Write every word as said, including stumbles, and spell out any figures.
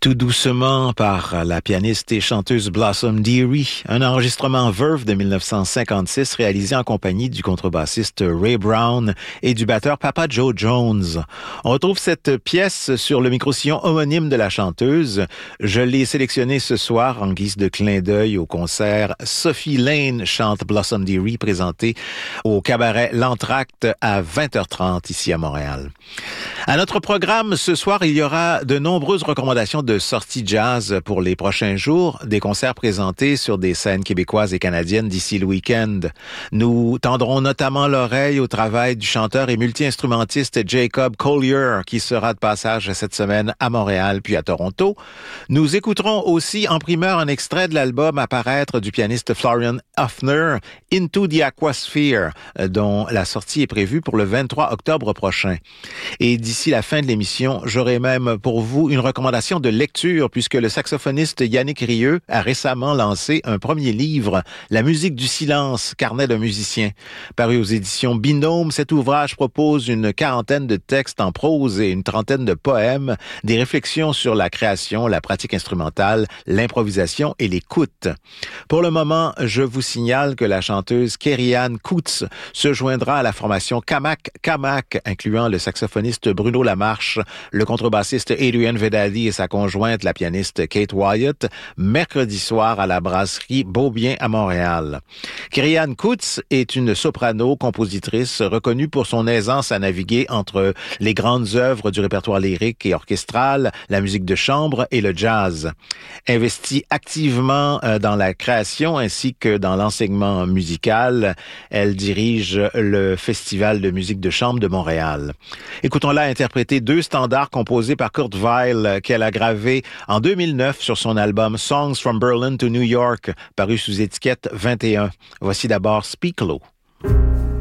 Tout doucement par la pianiste et chanteuse Blossom Dearie, un enregistrement Verve de dix-neuf cent cinquante-six réalisé en compagnie du contrebassiste Ray Brown et du batteur Papa Joe Jones. On retrouve cette pièce sur le micro-sillon homonyme de la chanteuse. Je l'ai sélectionnée ce soir en guise de clin d'œil au concert Sophie Lane chante Blossom Dearie présenté au cabaret L'Entracte à vingt heures trente ici à Montréal. À notre programme ce soir, il y aura de nombreuses recommandations de sorties jazz pour les prochains jours, des concerts présentés sur des scènes québécoises et canadiennes d'ici le week-end. Nous tendrons notamment l'oreille au travail du chanteur et multi-instrumentiste Jacob Collier, qui sera de passage cette semaine à Montréal puis à Toronto. Nous écouterons aussi en primeur un extrait de l'album à paraître du pianiste Florian Hoffner, Into the Aquasphere, dont la sortie est prévue pour le vingt-trois octobre prochain. Et d'ici la fin de l'émission, j'aurai même pour vous une recommandation de lecture puisque le saxophoniste Yannick Rieu a récemment lancé un premier livre, La musique du silence, carnet d'un musicien. Paru aux éditions Binôme, cet ouvrage propose une quarantaine de textes en prose et une trentaine de poèmes, des réflexions sur la création, la pratique instrumentale, l'improvisation et l'écoute. Pour le moment, je vous signale que la chanteuse Kerry-Anne Coutts se joindra à la formation Kamak Kamak, incluant le saxophoniste Bruno Lamarche, le contrebassiste Adrian Vedadi et sa conjointe, la pianiste Kate Wyatt, mercredi soir à la brasserie Beaubien à Montréal. Kerry-Anne Coutts est une soprano, compositrice reconnue pour son aisance à naviguer entre les grandes œuvres du répertoire lyrique et orchestral, la musique de chambre et le jazz. Investie activement dans la création ainsi que dans l'enseignement musical, elle dirige le Festival de musique de chambre de Montréal. Écoutons-la interpréter deux standards composés par Kurt Weill qu'elle a gravés en deux mille neuf sur son album Songs from Berlin to New York, paru sous étiquette vingt et un. Voici d'abord Speak Low.